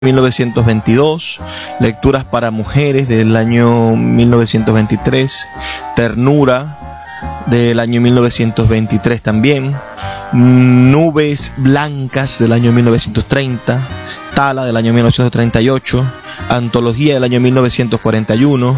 1922, Lecturas para Mujeres del año 1923, Ternura del año 1923 también, Nubes Blancas del año 1930, Tala del año 1938, Antología del año 1941,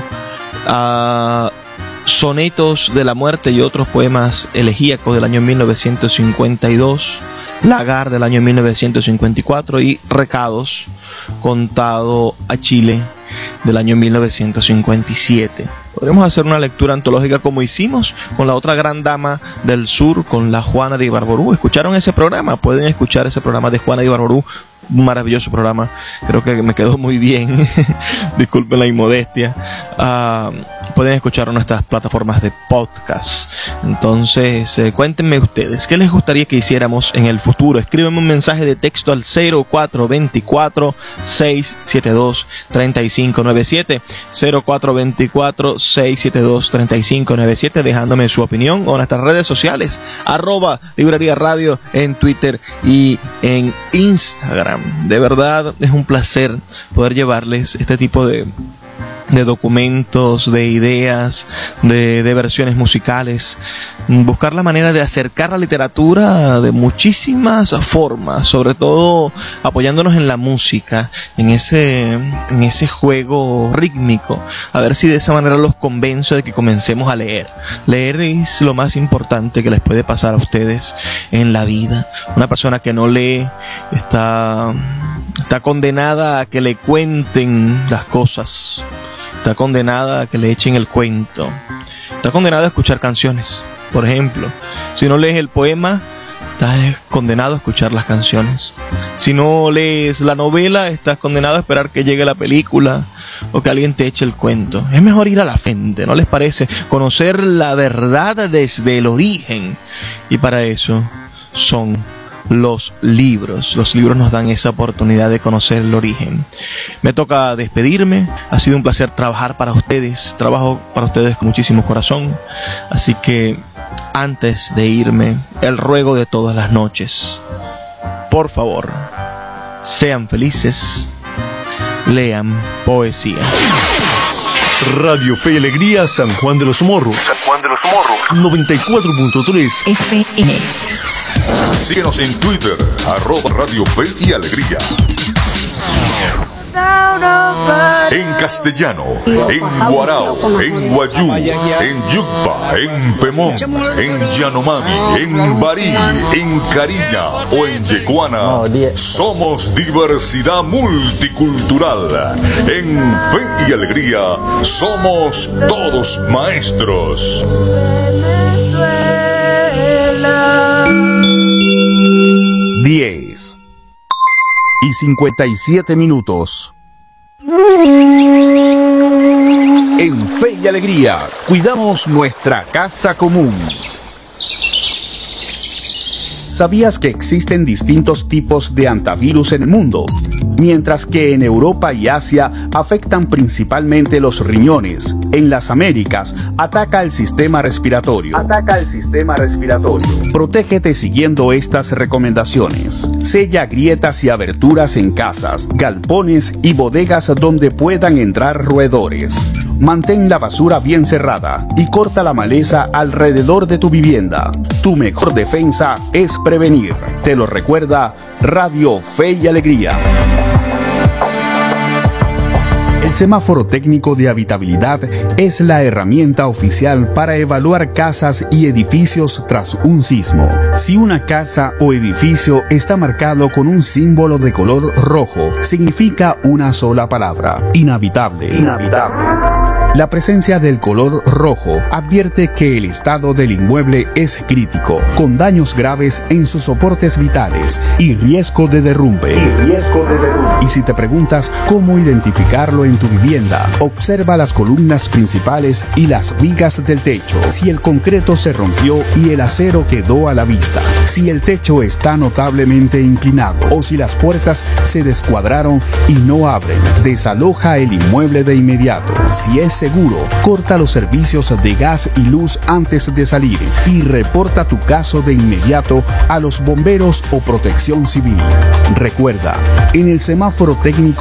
Sonetos de la Muerte y otros poemas elegíacos del año 1952, Lagar del año 1954 y Recados, contado a Chile del año 1957. Podremos hacer una lectura antológica como hicimos con la otra gran dama del sur, con la Juana de Ibarború. ¿Escucharon ese programa? Pueden escuchar ese programa de Juana de Ibarború. Un maravilloso programa, creo que me quedó muy bien. Disculpen la inmodestia. Pueden escuchar en nuestras plataformas de podcast. Entonces, cuéntenme ustedes, ¿qué les gustaría que hiciéramos en el futuro? Escríbanme un mensaje de texto al 0424-672-3597, 0424-672-3597, dejándome su opinión, o en nuestras redes sociales, @Librería Radio en Twitter y en Instagram. De verdad es un placer poder llevarles este tipo de documentos, de ideas, de versiones musicales, buscar la manera de acercar la literatura de muchísimas formas, sobre todo apoyándonos en la música, en ese juego rítmico, a ver si de esa manera los convenzo de que comencemos a leer. Leer es lo más importante que les puede pasar a ustedes en la vida. Una persona que no lee está condenada a que le cuenten las cosas. Está condenada a que le echen el cuento. Está condenada a escuchar canciones. Por ejemplo, si no lees el poema, estás condenado a escuchar las canciones. Si no lees la novela, estás condenado a esperar que llegue la película o que alguien te eche el cuento. Es mejor ir a la fuente, ¿no les parece? Conocer la verdad desde el origen. Y para eso son los libros. Los libros nos dan esa oportunidad de conocer el origen. Me toca despedirme. Ha sido un placer trabajar para ustedes. Trabajo para ustedes con muchísimo corazón. Así que antes de irme, el ruego de todas las noches: por favor, sean felices, lean poesía. Radio Fe y Alegría, San Juan de los Morros. 94.3 FM. Síguenos en Twitter, @Radio Fe y Alegría. En castellano, en guarao, en guayú, en yucpa, en pemón, en yanomami, en barí, en cariña o en yecuana. Somos diversidad multicultural. En Fe y Alegría somos todos maestros. 10:57. En Fe y Alegría, cuidamos nuestra casa común. ¿Sabías que existen distintos tipos de antivirus en el mundo? Mientras que en Europa y Asia afectan principalmente los riñones, en las Américas ataca el sistema respiratorio. Protégete siguiendo estas recomendaciones. Sella grietas y aberturas en casas, galpones y bodegas donde puedan entrar roedores. Mantén la basura bien cerrada y corta la maleza alrededor de tu vivienda. Tu mejor defensa es prevenir. Te lo recuerda Radio Fe y Alegría. El semáforo técnico de habitabilidad es la herramienta oficial para evaluar casas y edificios tras un sismo. Si una casa o edificio está marcado con un símbolo de color rojo, significa una sola palabra: inhabitable. La presencia del color rojo advierte que el estado del inmueble es crítico, con daños graves en sus soportes vitales y riesgo de derrumbe. Y si te preguntas cómo identificarlo en tu vivienda, observa las columnas principales y las vigas del techo. Si el concreto se rompió y el acero quedó a la vista, si el techo está notablemente inclinado o si las puertas se descuadraron y no abren, desaloja el inmueble de inmediato. Si es seguro, corta los servicios de gas y luz antes de salir y reporta tu caso de inmediato a los bomberos o Protección Civil. Recuerda, en el semáforo semáforo técnico